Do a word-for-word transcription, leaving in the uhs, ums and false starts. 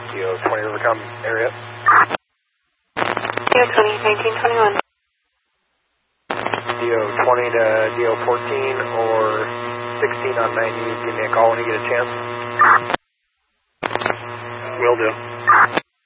D O twenty Rivercom area. D O twenty, nineteen twenty-one. D O twenty to D O fourteen or sixteen on ninety. Give me a call when you get a chance. Will do.